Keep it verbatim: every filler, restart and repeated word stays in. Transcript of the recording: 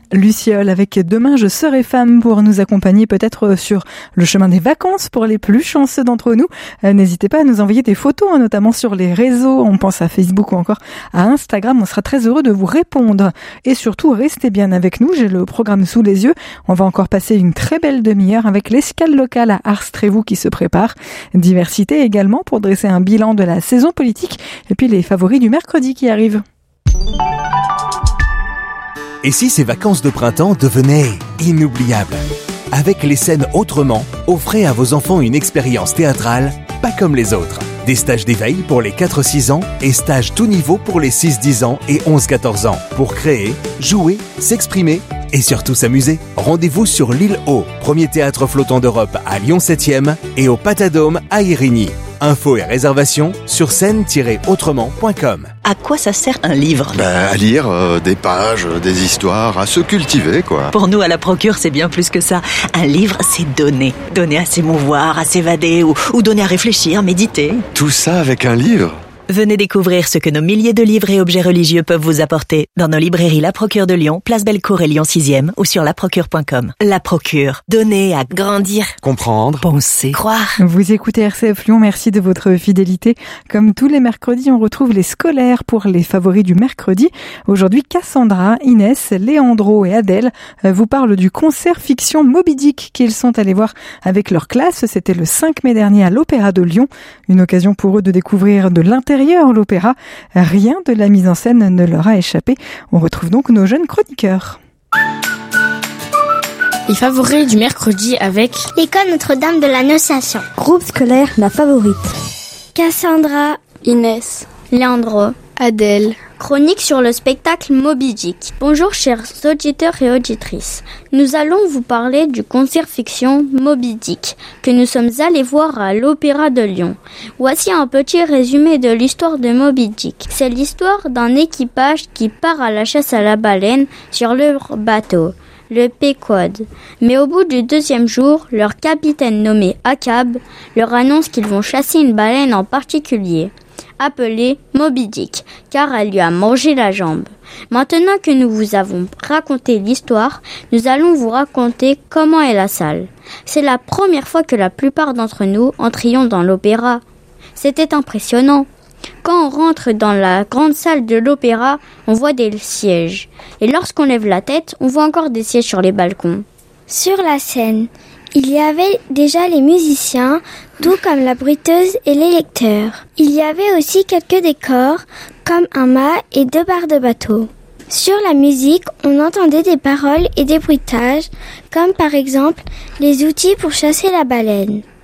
Luciole avec Demain je serai femme pour nous accompagner peut-être sur le chemin des vacances pour les plus chanceux d'entre nous. N'hésitez pas à nous envoyer des photos, hein, notamment sur les réseaux, on pense à Facebook ou encore à Instagram, on sera très heureux de vous répondre. Et surtout, restez bien avec nous, j'ai le programme sous les yeux. On va encore passer une très belle demi-heure avec l'escale locale à Ars-Trévoux qui se prépare. Diversité également pour dresser un bilan de la saison politique et puis les favoris du mercredi qui arrivent. Et si ces vacances de printemps devenaient inoubliables ? Avec les scènes autrement, offrez à vos enfants une expérience théâtrale pas comme les autres. Des stages d'éveil pour les quatre six ans et stages tout niveau pour les six dix ans et onze quatorze ans. Pour créer, jouer, s'exprimer et surtout s'amuser. Rendez-vous sur l'île Haut, premier théâtre flottant d'Europe à Lyon septième et au Patadome à Irigny. Infos et réservations sur scène tiret autrement point com. À quoi ça sert un livre ? Ben, à lire euh, des pages, euh, des histoires, à se cultiver, quoi. Pour nous, à la Procure, c'est bien plus que ça. Un livre, c'est donner. Donner à s'émouvoir, à s'évader ou, ou donner à réfléchir, méditer. Tout ça avec un livre ? Venez découvrir ce que nos milliers de livres et objets religieux peuvent vous apporter dans nos librairies La Procure de Lyon, Place Bellecour et Lyon sixième ou sur la procure point com. La Procure, donner à grandir, comprendre, penser, croire. Vous écoutez R C F Lyon, merci de votre fidélité. Comme tous les mercredis, on retrouve les scolaires pour les favoris du mercredi. Aujourd'hui, Cassandra, Inès, Léandro et Adèle vous parlent du concert fiction Moby Dick qu'ils sont allés voir avec leur classe. C'était le cinq mai dernier à l'Opéra de Lyon. Une occasion pour eux de découvrir de l'intérieur l'opéra. Rien de la mise en scène ne leur a échappé. On retrouve donc nos jeunes chroniqueurs. Les favoris du mercredi avec l'école Notre-Dame de l'Annonciation. Groupe scolaire La Favorite. Cassandra, Inès, Léandro, Adèle. Chronique sur le spectacle Moby Dick. Bonjour chers auditeurs et auditrices. Nous allons vous parler du concert fiction Moby Dick que nous sommes allés voir à l'Opéra de Lyon. Voici un petit résumé de l'histoire de Moby Dick. C'est l'histoire d'un équipage qui part à la chasse à la baleine sur leur bateau, le Pequod. Mais au bout du deuxième jour, leur capitaine nommé Achab leur annonce qu'ils vont chasser une baleine en particulier, appelée Moby Dick, car elle lui a mangé la jambe. Maintenant que nous vous avons raconté l'histoire, nous allons vous raconter comment est la salle. C'est la première fois que la plupart d'entre nous entrions dans l'opéra. C'était impressionnant. Quand on rentre dans la grande salle de l'opéra, on voit des sièges. Et lorsqu'on lève la tête, on voit encore des sièges sur les balcons. Sur la scène, il y avait déjà les musiciens, tout comme la bruiteuse et les lecteurs. Il y avait aussi quelques décors, comme un mât et deux barres de bateau. Sur la musique, on entendait des paroles et des bruitages, comme par exemple les outils pour chasser la baleine.